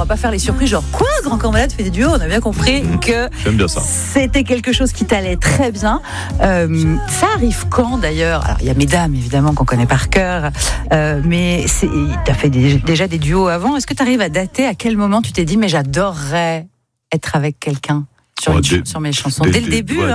va pas faire les surprises genre quoi, Grand Corps Malade fait des duos. On a bien compris que j'aime bien ça. C'était quelque chose qui t'allait très bien. Ça arrive quand d'ailleurs? Alors il y a Mesdames évidemment qu'on connaît par cœur, mais t'as fait déjà des duos avant. Est-ce que tu arrives à dater à quel moment tu t'es dit mais j'adorerais être avec quelqu'un sur mes chansons? Dès le début, ouais, hein.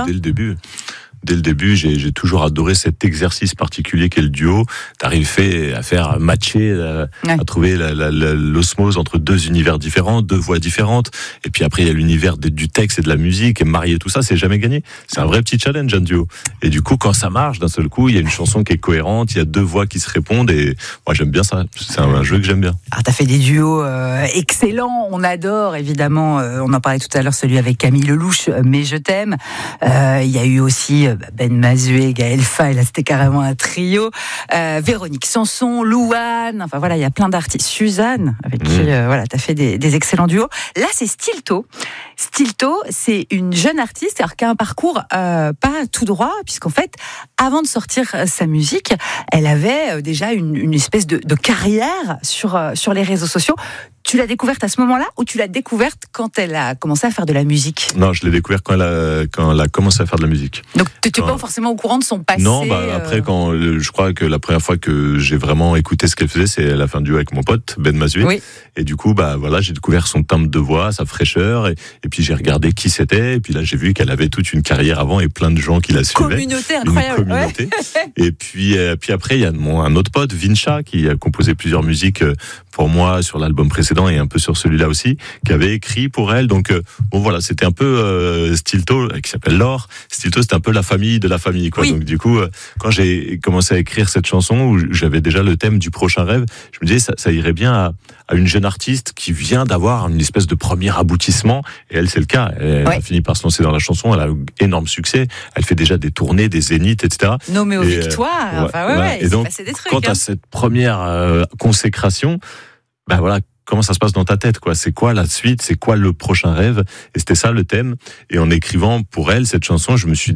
Dès le début, j'ai toujours adoré cet exercice particulier qu'est le duo. T'arrives à faire matcher, à trouver l'osmose entre deux univers différents, deux voix différentes. Et puis après, il y a l'univers du texte et de la musique. Et marier tout ça, c'est jamais gagné. C'est un vrai petit challenge, un duo. Et du coup, quand ça marche, d'un seul coup, il y a une chanson qui est cohérente, il y a deux voix qui se répondent. Et moi, j'aime bien ça. C'est un jeu que j'aime bien. Alors, t'as fait des duos excellents. On adore, évidemment. On en parlait tout à l'heure, celui avec Camille Lelouch, Mais je t'aime. Il y a eu aussi Ben Mazué, Gaël Faye, là c'était carrément un trio. Véronique Sanson, Louane, enfin voilà, il y a plein d'artistes. Suzanne, avec qui voilà, t'as fait des excellents duos. Là, c'est Stilto. Stilto, c'est une jeune artiste qui a un parcours pas tout droit, puisqu'en fait, avant de sortir sa musique, elle avait déjà une espèce de carrière sur les réseaux sociaux. Tu l'as découverte à ce moment-là ou tu l'as découverte quand elle a commencé à faire de la musique? Non, je l'ai découverte quand elle a commencé à faire de la musique. Donc tu n'étais pas forcément au courant de son passé? Non, après, je crois que la première fois que j'ai vraiment écouté ce qu'elle faisait, c'est elle a fait un duo avec mon pote, Ben Mazué. Oui. Et du coup, voilà, j'ai découvert son timbre de voix, sa fraîcheur, et puis j'ai regardé qui c'était, et puis là, j'ai vu qu'elle avait toute une carrière avant et plein de gens qui la suivaient. Communauté incroyable. Une communauté. Ouais. Et puis après, il y a un autre pote, Vincha, qui a composé plusieurs musiques pour moi sur l'album précédent et un peu sur celui-là aussi, qui avait écrit pour elle. Donc voilà, c'était un peu Stilto, qui s'appelle Laure. Stilto, c'était un peu la famille de la famille, quoi. Oui. Donc du coup, quand j'ai commencé à écrire cette chanson, où j'avais déjà le thème du prochain rêve, je me disais ça irait bien à une jeune artiste qui vient d'avoir une espèce de premier aboutissement. Et elle, c'est le cas. Elle a fini par se lancer dans la chanson. Elle a eu énorme succès. Elle fait déjà des tournées, des zéniths, etc. Nommée aux victoires. Ouais. Et donc, passé des trucs, quand t'as cette première consécration, voilà, comment ça se passe dans ta tête, quoi? C'est quoi la suite? C'est quoi le prochain rêve? Et c'était ça le thème. Et en écrivant pour elle cette chanson,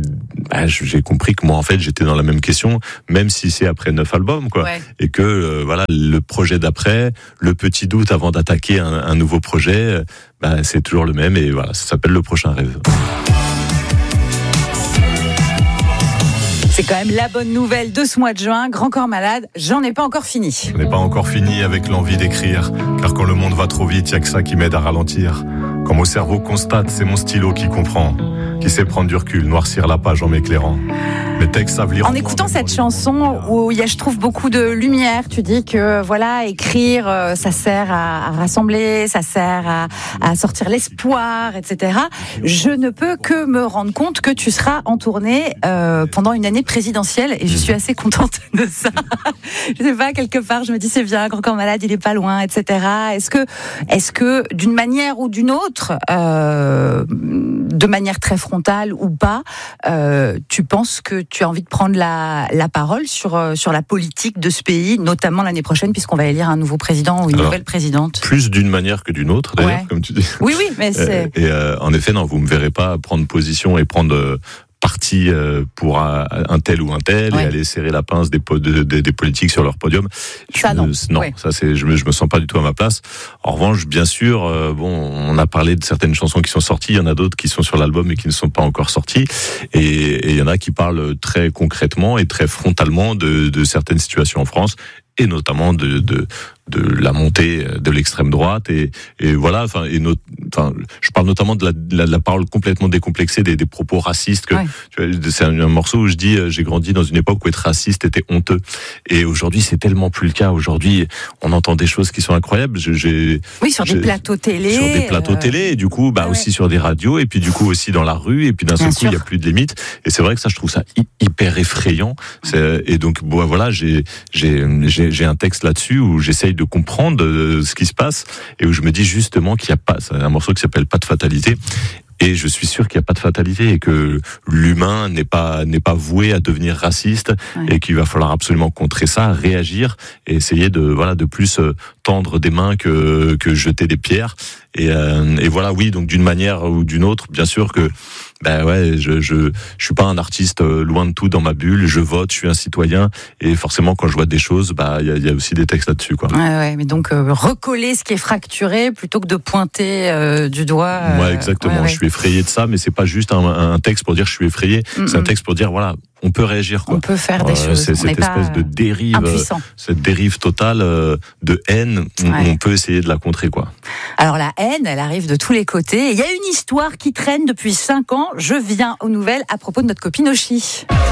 j'ai compris que moi, en fait, j'étais dans la même question, même si c'est après 9 albums, quoi. Ouais. Et que voilà, le projet d'après, le petit doute avant d'attaquer un nouveau projet, c'est toujours le même. Et voilà, ça s'appelle le prochain rêve. C'est quand même la bonne nouvelle de ce mois de juin. Grand Corps Malade, j'en ai pas encore fini. Je n'ai pas encore fini avec l'envie d'écrire, car quand le monde va trop vite, il y a que ça qui m'aide à ralentir. Quand mon cerveau constate, c'est mon stylo qui comprend, qui sait prendre du recul, noircir la page en m'éclairant. Mes textes savent lire. En écoutant cette chanson où il y a, je trouve, beaucoup de lumière, tu dis que voilà, écrire, ça sert à rassembler, ça sert à sortir l'espoir, etc. Je ne peux que me rendre compte que tu seras en tournée pendant une année présidentielle et je suis assez contente de ça. Je sais pas, quelque part, je me dis c'est bien, Grand Corps Malade, il est pas loin, etc. Est-ce que d'une manière ou d'une autre, de manière très frontale ou pas, tu penses que tu as envie de prendre la parole sur la politique de ce pays, notamment l'année prochaine, puisqu'on va élire un nouveau président ou une nouvelle présidente? Plus d'une manière que d'une autre, d'ailleurs, comme tu dis. Oui, mais c'est... Et en effet, non, vous me verrez pas prendre position et prendre parti pour un tel ou un tel, et aller serrer la pince des politiques sur leur podium. Je me sens pas du tout à ma place. En revanche, bien sûr, on a parlé de certaines chansons qui sont sorties, il y en a d'autres qui sont sur l'album et qui ne sont pas encore sorties, et il y en a qui parlent très concrètement et très frontalement de certaines situations en France, et notamment de la montée de l'extrême droite, et voilà, je parle notamment de la parole complètement décomplexée des propos racistes que c'est un morceau où je dis j'ai grandi dans une époque où être raciste était honteux, et aujourd'hui c'est tellement plus le cas. Aujourd'hui on entend des choses qui sont incroyables. Sur des plateaux télé, et du coup aussi sur des radios, et puis du coup aussi dans la rue, et puis d'un seul coup il n'y a plus de limite, et c'est vrai que ça, je trouve ça hyper effrayant. Et donc voilà, j'ai un texte là-dessus où j'essaye de comprendre ce qui se passe, et où je me dis justement qu'il n'y a pas, c'est un morceau qui s'appelle Pas de fatalité, et je suis sûr qu'il n'y a pas de fatalité, et que l'humain n'est pas voué à devenir raciste, et qu'il va falloir absolument contrer ça, réagir, et essayer de plus tendre des mains que jeter des pierres. Et voilà, oui, donc d'une manière ou d'une autre, bien sûr que je suis pas un artiste loin de tout dans ma bulle, je vote, je suis un citoyen et forcément quand je vois des choses, il y a aussi des textes là-dessus quoi. Ouais, mais donc recoller ce qui est fracturé plutôt que de pointer du doigt. Ouais, exactement. Je suis effrayé de ça, mais c'est pas juste un texte pour dire je suis effrayé, c'est un texte pour dire voilà, on peut réagir quoi. On peut faire des choses. C'est cette espèce de dérive, cette dérive totale de haine, on peut essayer de la contrer quoi. Alors la haine, elle arrive de tous les côtés. Il y a une histoire qui traîne depuis 5 ans. Je viens aux nouvelles à propos de notre copine Oshi.